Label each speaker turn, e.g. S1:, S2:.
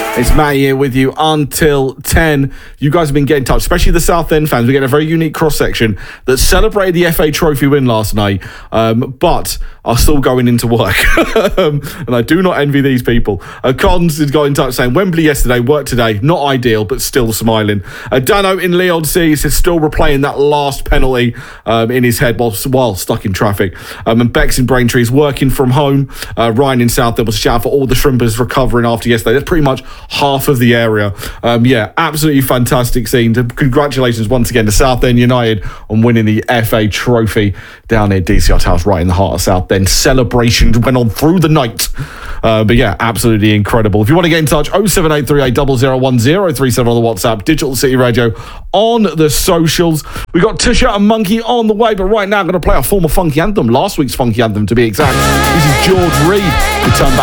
S1: It's Matt here with you until 10. You guys have been getting in touch, especially the Southend fans. We get a very unique cross-section that celebrated the FA Trophy win last night, but are still going into work. And I do not envy these people. Cons has got in touch saying, Wembley yesterday, work today, not ideal, but still smiling. Dano in Leon C says, still replaying that last penalty in his head while stuck in traffic. And Bex in Braintree is working from home. Ryan in Southend was shouting for all the shrimpers recovering after yesterday. That's pretty much half of the area. Absolutely fantastic scene. Congratulations once again to Southend United on winning the FA Trophy down at DCR House, right in the heart of Southend. Celebrations went on through the night. Absolutely incredible. If you want to get in touch, 07838 001037 on the WhatsApp, Digital City Radio on the socials. We got T-shirt and Monkey on the way, but right now I'm going to play our former funky anthem, last week's funky anthem to be exact. This is George Reid. We turn back.